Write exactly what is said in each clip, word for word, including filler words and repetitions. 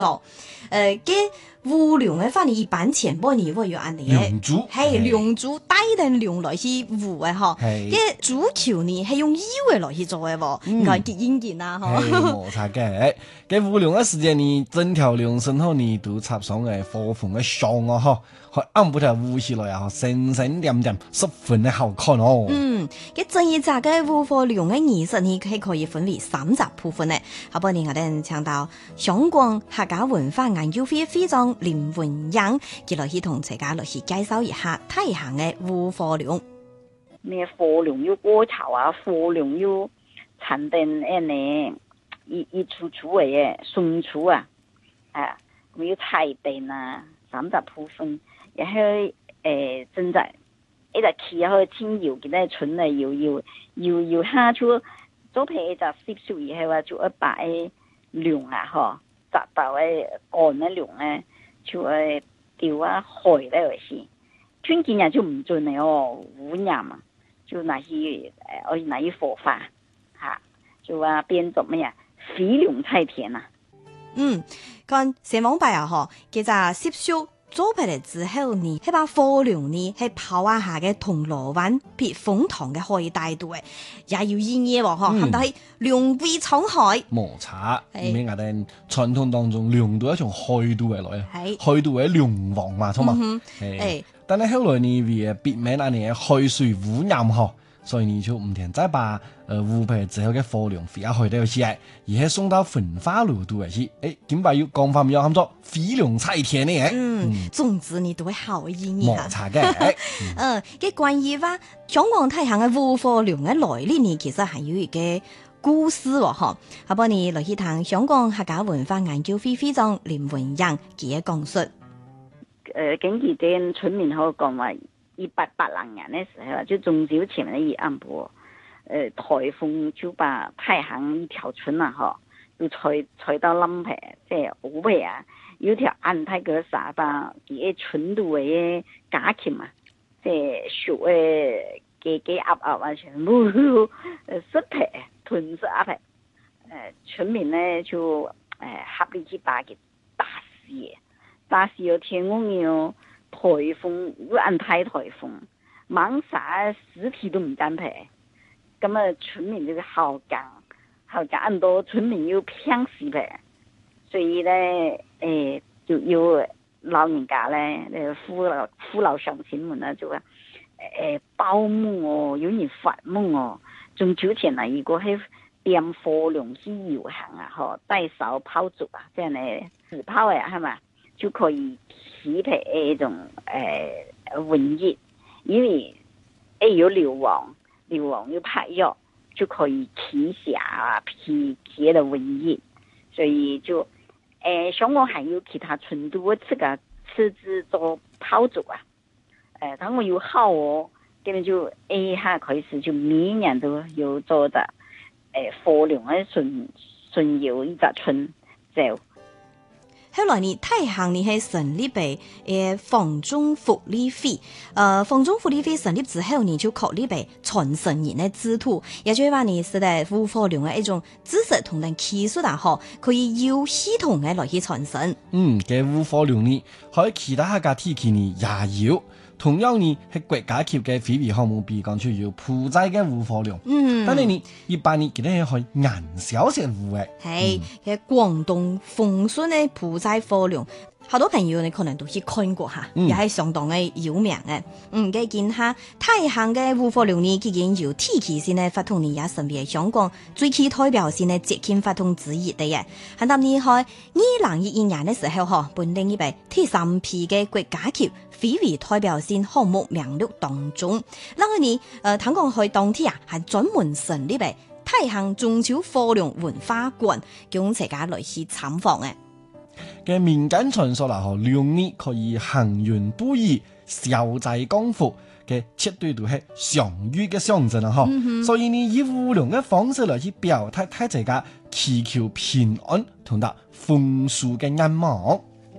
哦，誒，嘅烏龍嘅反而一般前半年會有安尼嘅， 龍珠係龍珠帶定龍來去烏嘅嗬， 係嘅主橋呢係用腰嘅來去做嘅喎，唔係結英件啊嗬。 係冇錯嘅，嘅烏龍嘅時間呢，整條龍身後呢都插上嘅火紅嘅相啊嗬，和暗部頭烏起來啊，閃閃亮亮，十分嘅好看哦。 嗯，嘅正一隻嘅烏火龍嘅儀式呢係可以分為三集部分嘅，下半年我哋請到香港客家文化研究會會長林文英，佢來去同大家來去介紹一下太行嘅烏火龍。 咩火龍要過潮啊，火龍要產定誒呢一一處處嘅松處啊，啊，咁要踩定啊，三十部分，然後誒正在一隻企喺度天搖，見到蠢嚟搖搖搖搖下出做皮就攝數以後啊，就一百誒龍啊，嗬，砸到誒岸嘅龍咧，就誒掉啊海咧為先，春見日就唔準嚟哦，污染啊！就那些誒，我那些火花，嚇，就話變做咩啊？飛龍菜田啊！ 嗯，講上網拜啊嗬，其實攝數做出嚟之後呢，係把火龍呢係跑下下嘅銅鑼灣撇風塘嘅海帶度嘅，也要演嘢喎嗬，但係龍飛滄海， 冇錯，因為我哋傳統當中龍都係從海度嚟來啊， 係海度係龍王嘛，錯嘛，誒，但係後來呢為別名啊，呢海水污染嗬。所以你就唔停再把誒烏皮之後嘅火龍飛下去到起來，而係送到焚化爐度嚟去。誒，點解要講法要喊做飛龍菜田呢？ 嗯，嗯總之你都會好意義冇錯嘅。 嗯，嘅關於話香港太行嘅烏火龍嘅來歷呢，其實係有一個故事喎，嗬。下幫你來去談香港客家文化研究會會長林文英佢嘅講述。 誒，近幾天村民好講話。一八八零年的時候，就中秋前的一暗波，呃，颱風就把太行一條村啊，嗬，就吹吹到冧皮，即係烏皮啊，有條安泰個沙巴，啲村度嘅家禽啊，即係熟誒，雞雞鴨鴨啊，全部誒食皮吞食鴨皮，誒、呃，村民呢就誒合力去把佢打死，打死有天公廟。颱風要安泰颱風，猛殺屍體都唔敢賠，咁啊村民就好驚，好驚很多村民要偏死賠，所以咧誒就要老人家咧，誒父老父老鄉親們啊就話誒報夢哦，有人發夢哦，中秋前啊如果係點火龍去遊行啊，嗬帶燒炮竹啊，即係咧紙炮啊，係嘛就可以。起皮一種誒瘟疫，因為誒有硫磺，硫磺有拍藥就可以起下皮皮的瘟疫，所以就誒香港還有其他村都這個設置做炮竹啊，誒當我有好哦，咁樣就誒下開始就每年都有做的誒火龍嘅巡巡遊一個村就。 後來呢，太行呢係成立被誒房中福利會，呃房中福利會成立之後呢，就確立被傳承人嘅制度，也就係話呢，是咧烏火龍嘅一種知識同埋技術啊，嗬，可以有系統嘅來去傳承。 嗯，嘅烏火龍呢，喺其他客家地區呢也有，同樣呢係國家級嘅非遺項目，比如講出有埔寨嘅烏火龍。嗯，但係呢一般呢，佢哋係可以燃燒成烏嘅。 係嘅廣東豐順嘅埔寨火龍，好多朋友你可能都去看過吓，也係相當嘅有名嘅。嗯，嘅見下太行嘅烏火龍呢，已經有地區性嘅法通呢，也成為香港最具代表性嘅節慶法通之一嘅。喺當年喺二零一一年嘅時候，嗬，本定呢備第三批嘅國家級非遺代表性項目名錄當中，那個呢，誒，聽講去當天啊，係專門成立嘅太行中秋火龍文化館，供大家來去參訪嘅。 嘅民間傳說啦，嗬，龍呢可以行雲布衣、消災降福嘅，絕對都係祥瑞嘅象徵啦，嗬、嗯。所以呢，以烏龍嘅方式嚟去表態，睇大家祈求平安同埋豐收嘅願望。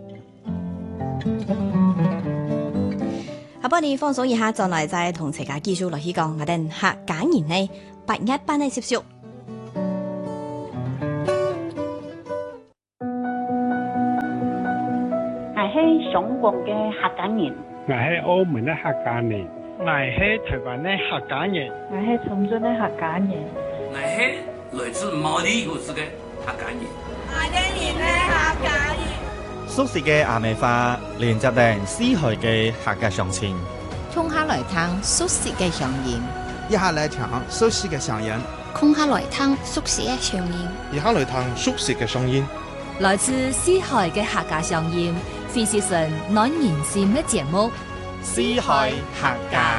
下半年放鬆一下，再來再同大家繼續落去講我哋客家人嘅八一班嘅習俗。 係香港嘅客家人， 我係澳門嘅客家人， 我係台灣嘅客家人， 我係長春嘅客家人， 我係來自毛里求斯嘅客家人， 我係年嘅客家人。 熟悉嘅阿美花，連接定四海嘅客家鄉親。 衝下來聽熟悉嘅聲音， 一下來聽熟悉嘅聲音， 空下來聽熟悉嘅聲音， 一下來聽熟悉嘅聲音。 來自四海嘅客家聲音，飛時神暖人心嘅節目， 四海客家。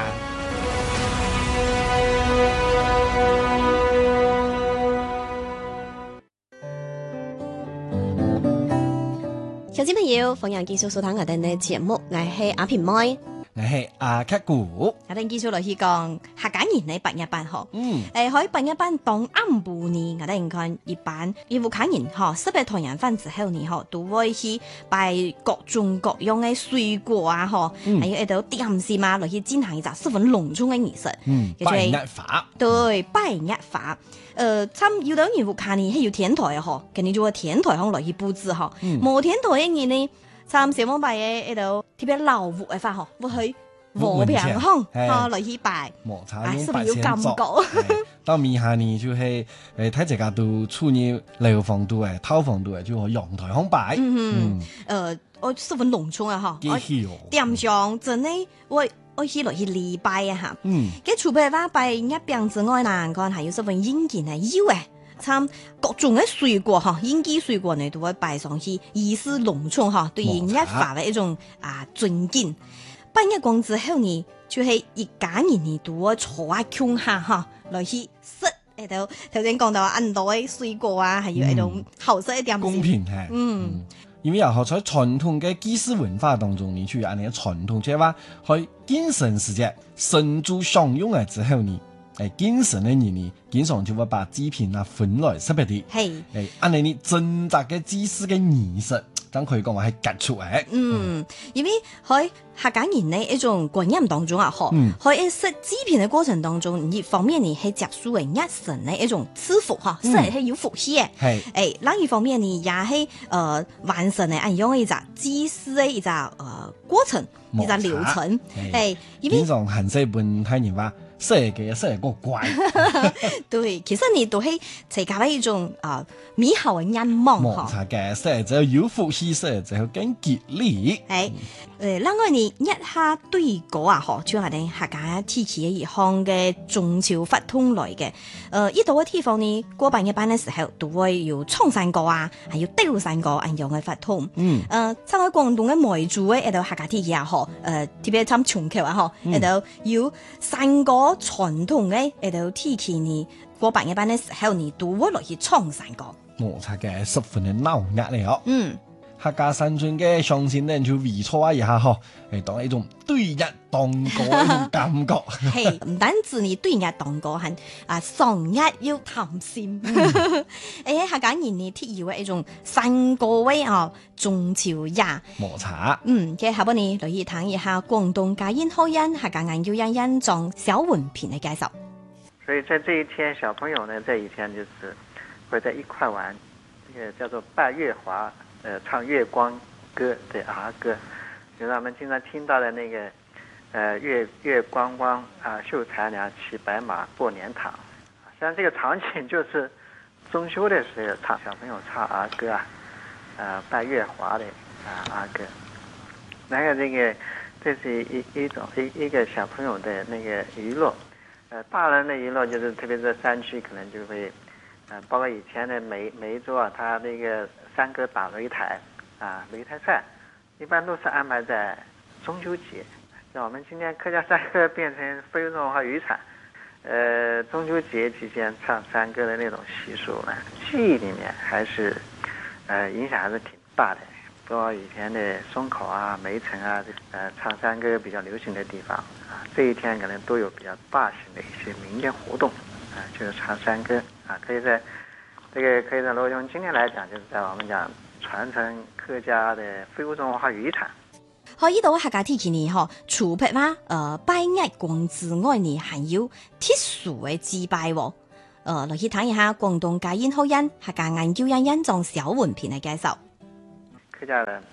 小朋友，歡迎繼續收聽我哋嘅節目，我係阿平妹。 我係阿克古， 我哋繼續落去講客家人嘅八一班嗬。 嗯， 誒喺八一班當暗部呢，我哋看一班義務客人嗬，識別團圓飯之後呢，嗬都會去擺各種各樣嘅水果啊，嗬，還有一道點心啊，落去進行一個十分隆重嘅儀式。 嗯，拜日法。 對，拜日法。誒，參有啲義務客人係有天台啊，嗬，跟住就個天台向落去佈置嗬。冇天台嘅人呢？參小王拜嘅一道特別老活嘅法嗬，會去和平鄉嚇來去拜，啊，是咪要感覺？ 到面下呢就係誒睇自家度處於樓房度誒套房度誒，就去陽台向拜。 嗯嗯，誒，我十分隆重啊嚇，點上真係我我去來去禮拜啊嚇。嗯，嘅除非話拜一餅之外呢，講係有十分應景嘅要誒。參各種嘅水果哈，應季水果呢都會擺上去，意思隆重哈，對於日法嘅一種啊尊敬。半日光之後呢，就係、是、一家人呢都會坐下傾下哈，來去食喺度。頭先講到很多嘅水果啊，還有一種好食一點公平係，嗯，因為又學在傳統嘅祭祀文化當中，你去按呢個傳統即係話去敬神時節，神助享用嘅之後呢。誒，敬神嘅人呢，經常就會把祭品啊分來識別啲，係誒，按你呢正則嘅祭祀嘅儀式，咁可以講話係傑出嘅。嗯， 因為喺客家人呢一種觀念當中啊，嗬、嗯，喺食祭品嘅過程當中，一方面呢係接受嘅一神嘅一種賜福嚇，即係係有福氣嘅，係誒，另一方面呢也係誒完成嘅按樣一隻祭祀嘅一隻誒過程，一隻流程，係經常行西本睇人話。食嘅食個怪， 對，其實你都係自家嘅一種啊美好嘅願望冇錯嘅，食就有福氣，食就更吉利。 係，誒，另外你一下對歌啊，嗬，就係你客家提起嘅一項嘅中秋發通來嘅，誒，呢度嘅地方呢，過半夜班嘅時候都會有唱山歌啊，還有吊山歌一樣嘅發通。嗯，誒，參喺廣東嘅梅州嘅一度客家提起啊，嗬，誒，特別參重橋啊，嗬，一度有山歌。傳統嘅誒度提起呢，過半夜班嘅時候呢，都會落去唱山歌。 冇錯嘅，十分嘅鬧壓嚟哦。 嗯， 客家山村嘅鄉親呢就圍坐一下嗬，係當一種對日當歌嘅一種感覺。 係唔單止你對日當歌，係啊，上日要談心。誒、嗯，客家人呢提議嘅一種山歌嘅啊，中秋夜。 冇錯。 嗯，嘅下邊呢，嚟去談一下廣東家宴好宴客家研究院院長小文平嘅介紹。 所以在這一天，小朋友呢，這一天就是會在一塊玩，這個叫做拜月華，呃，唱月光歌的兒歌，就是我們經常聽到的那個，呃，月月光光啊，繡才娘騎白馬過年堂。實際上這個場景就是中秋的時候唱小朋友唱兒歌啊，呃，拜月華的啊兒歌。那個這個，這是一一種一一個小朋友的那個娛樂。呃，大人的娛樂就是，特別是山區，可能就會，呃，包括以前的梅梅州啊，它那個山歌打擂台，啊，擂台賽，一般都是安排在中秋節。像我們今天客家山歌變成非物質文化遺產，呃，中秋節期間唱山歌的那種習俗呢，記憶裡面還是，呃，影響還是挺大的。包括以前的松口啊、梅城啊，呃，唱山歌比較流行的地方啊，這一天可能都有比較大型的一些民間活動啊，就是唱山歌啊，可以在這個可以在羅用今天來講，就是在我們講傳承客家的非物質文化遺產。 可以到客家提起呢，嗬，除譬話，呃，拜月光之外呢，還有特殊嘅祭拜喎。呃，嚟去睇一下廣東家宴好宴客家研究院院長小文平嘅介紹。 客家人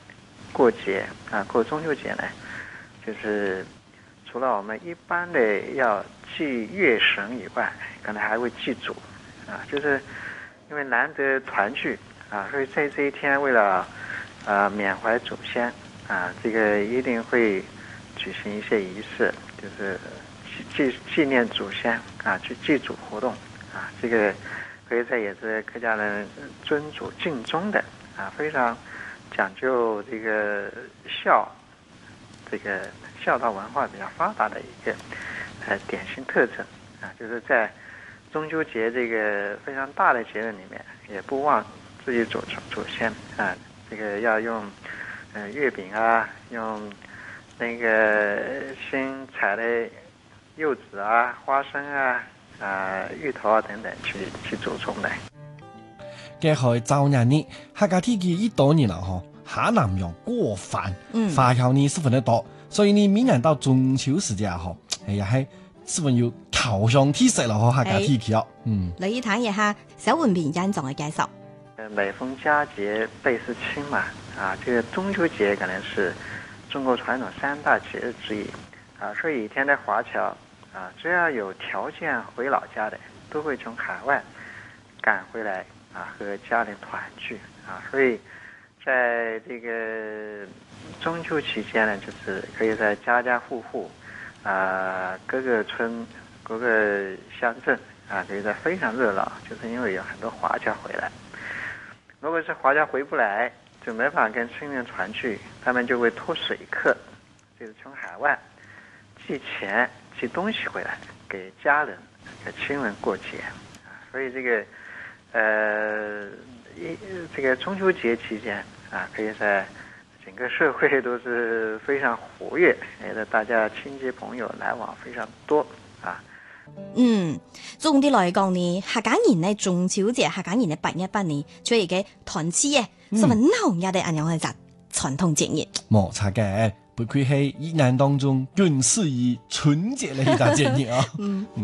过节啊，过中秋节呢，就是除了我们一般的要祭月神以外，可能还会祭祖啊，就是因为难得团聚啊，所以在这一天为了啊缅怀祖先啊，这个一定会举行一些仪式，就是纪纪念祖先啊，去祭祖活动啊，这个可以在也是客家人尊祖敬宗的啊，非常讲究这个孝，这个孝道文化比较发达的一个呃典型特征啊，就是在中秋节这个非常大的节日里面，也不忘自己祖祖先啊，这个要用嗯、呃、月饼啊，用那个新采的柚子啊、花生啊、啊、芋头啊等等去去祖宗的。 嘅係早年呢，客家天氣一多年啦，嗬，下南洋過飯， 嗯， 發酵呢十分的多，所以呢每年到中秋時節啊，嗬，係係十分要求上天色啦，嗬，客家天氣哦，嗯。 嚟一睇一下小文斌院長嘅介紹。 每逢佳節倍思親嘛，啊，這個中秋節可能是中國傳統三大節日之一，啊，所以以前的華僑啊，只要有條件回老家的，都會從海外趕回來啊，和家人團聚啊，所以在這個中秋期間呢，就是可以在家家戶戶啊，各個村、各個鄉鎮啊，可以在非常熱鬧，就是因為有很多華僑回來。如果是華僑回不來，就沒法跟親人團聚，他們就會托水客，就是從海外寄錢、寄東西回來給家人、給親人過節啊。所以這個，呃，一這個中秋節期間啊，可以在整個社會都是非常活躍，誒，大家親戚朋友來往非常多啊。 嗯，總的來講呢，客家人呢中秋節，客家人呢八月八呢，做一個團聚嘅，十分濃郁嘅咁樣嘅集傳統節日。 冇錯嘅，不愧係一年當中僅次於春節嘅一個節日啊。 嗯嗯。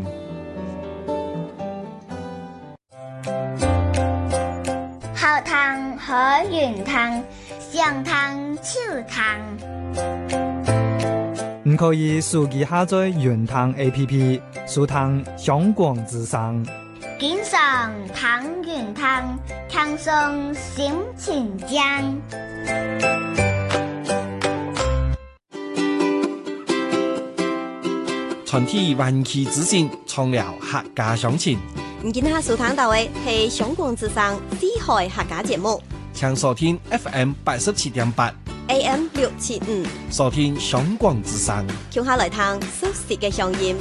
後湯海圓湯，上湯秋湯。 唔可以手機下載圓湯 A P P， 收聽香港之聲。 經常湯圓湯，輕鬆心情醬。 全體灣區之聲，創了客家鄉情。 唔見下收聽到嘅係香港之聲四海客家節目， 請收聽 F M 八十七點八。 A M 六七五， 收聽香港之聲， 聽下來聽熟悉嘅聲音。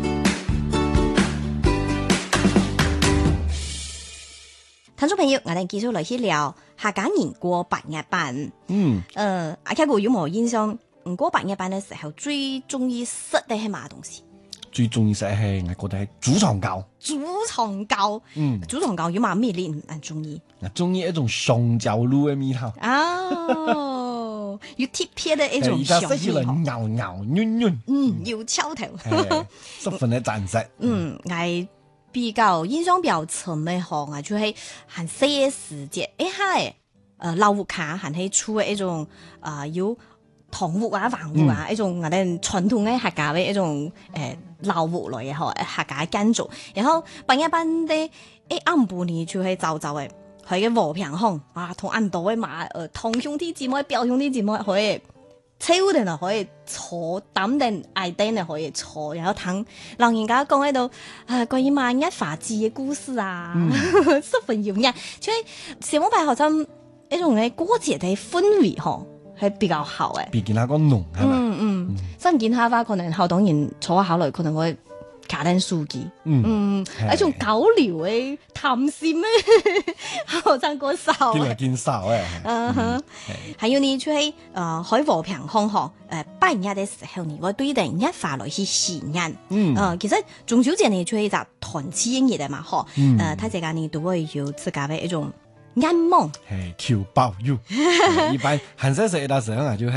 聽眾朋友，我哋繼續來去聊客家人過八月班。 嗯， 誒，阿家哥有冇印象？唔過八月班嘅時候，最中意食嘅係乜東西？ 最中意食係，我覺得係豬腸糕。 豬腸糕，嗯，豬腸糕有乜咩你唔中意？ 我中意一種香蕉露嘅味道。 哦，要貼片嘅一種香味， 而家食起來咬咬軟軟， 嗯，要敲頭， 十分嘅讚食。 嗯，我比較印象比較深嘅項啊，就係很細嘅時節，誒係，誒老屋卡還係出嘅一種啊、呃、有。糖屋啊、飯屋啊，嗯、一種我哋傳統嘅客家嘅一種誒老屋嚟嘅嗬，客家建築。然後八月班啲誒暗半年就係走走嘅，佢嘅和平巷啊，同印度嘅馬誒堂兄弟姊妹、表兄弟姊妹可以超定啊，可以坐擔定挨定啊，可以坐，然後聽老人家講喺度啊關於萬一法治嘅故事啊，嗯、十分耀眼。所以小冇派學生一種嘅過節嘅氛圍嗬。係比較好嘅， 比見下個濃係嘛？ 嗯嗯，新見下話可能後當然坐下考慮，可能會卡定書記，嗯，一種交流嘅談心咧，後生嗰時候， 見嚟見少誒， 嗯哼，還有呢，就係誒海和平康學誒八月嘅時候呢，我對定一發來去試驗，嗯，誒其實中秋節呢，就係一個團聚嘅日啊嘛，嗬，誒睇這間呢都會有自家嘅一種。眼夢係求保佑，一般韓式食嘅時候啊，就係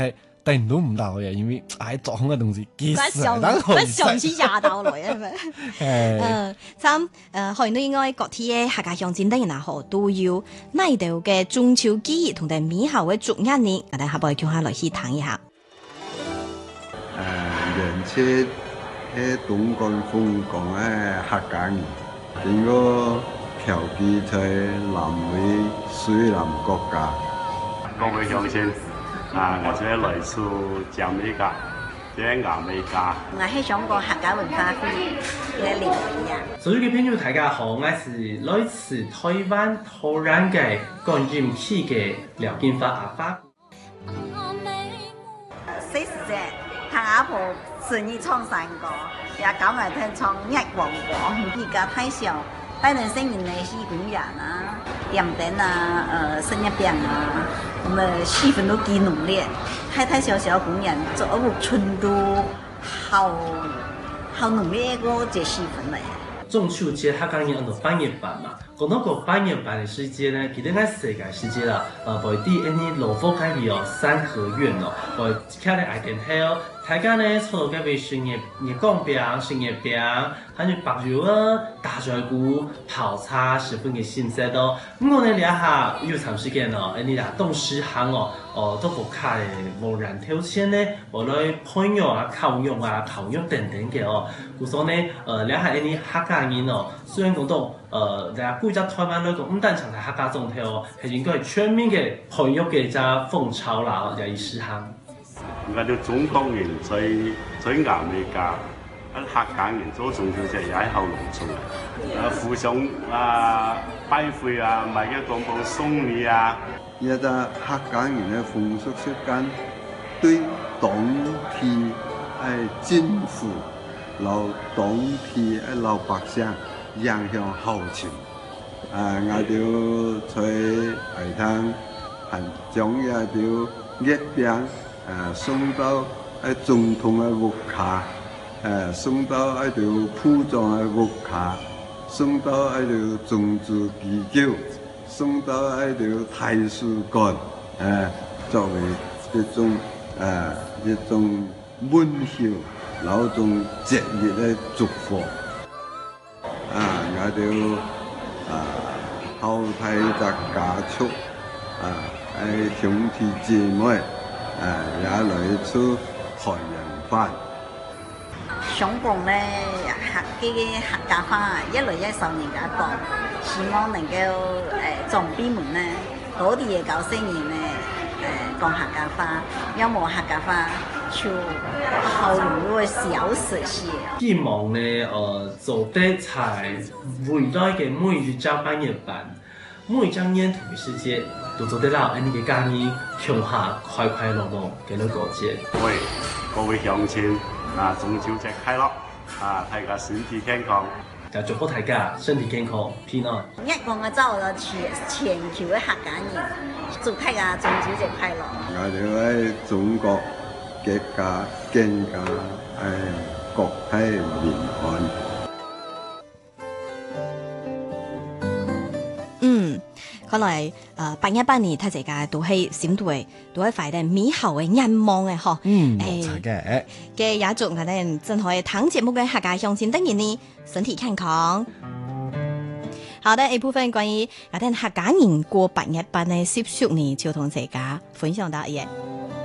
定都唔到嘅，因為唉作空嘅東西幾時等可以上次廿到來啊咪。嗯，咁誒，可能都應該各啲嘅客家鄉親等人啊，嗬都要呢度嘅中秋節同埋美好嘅祝賀年，我哋下邊叫下來去談一下。 誒，人車喺東港風港嘅客家人，經過僑居在南美水南國家。 各位鄉親，啊，我係來自加美加，即係亞美加。 我係想講客家文化會嘅年會啊。 所有嘅朋友大家好，我係來自台灣桃園嘅觀音區嘅廖金發阿發。 四十隻客家婆隨意唱山歌，也搞埋聽唱一黃黃，而家太少。拜年新年嘅喜公人啊，點燈啊，呃，生日餅啊，咁啊氣氛都幾濃烈。大大小小公人做一個春都好好濃烈一個節氣氛嚟。 中秋節客家人按照拜年辦嘛，講到個拜年辦嘅時節呢，其實喺世界時節啦，呃，內地一啲羅浮街邊哦，三合院哦，我睇嚟愛點睇哦。大家呢，初到街邊食熱熱光餅、食熱餅，還有白肉啊、大trái菇、泡茶，十分嘅新鮮咯。咁我呢，呢下有長時間哦，誒，你啦東西行哦，哦，都無卡嘅無人挑戰呢，無來配肉啊、烤肉啊、烤肉等等嘅哦。故所呢，誒，呢下啲客家人哦，雖然講到誒，大家顧咗台灣來講，唔單淨係客家總體哦，係應該係全面嘅配肉嘅一隻風潮啦，又係試行。 我哋中國人在在亞美加，啊客家人做中秋節也係好隆重嘅，啊互相啊拜會啊，買嘅廣告送禮啊。 一個客家人嘅風俗習慣，對當地誒政府、老當地誒老百姓影響好深。啊，我哋在外灘還將一條月餅。誒送到喺總統嘅屋卡，誒送到喺條鋪裝嘅屋卡，送到喺條種子啤酒，送到喺條大使館，誒作為一種誒一種溫馨、某種節日嘅祝福。啊，我哋啊後睇就加速，啊喺兄弟姊妹。誒也來出台人飯， 想講咧客家嘅客家話，一來一受人家講，希望能夠誒長輩們咧多啲嘢搞新年咧誒講客家話，有冇客家話就後路會少實些。 希望咧誒做得在未來嘅每日交班日班，每張年同嘅時節。都做得到，你嘅家人鄉下快快樂樂嘅嚟過節。 喂，各位鄉親，啊中秋節快樂！啊大家身體健康， 就祝福大家身體健康平安。 一個我走咗全全球嘅客家人，祝大家中秋節快樂！ 我哋喺中國嘅家更加誒國泰民安。 看來誒八一八年，大家都係閃到嘅，都係快啲美好嘅願望嘅嗬。 嗯，冇錯嘅。 嘅也祝我哋真係聽節目嘅客家鄉親等人呢身體健康。好的，一部分關於我哋客家人過八一八嘅習俗呢，就同大家分享到嘢。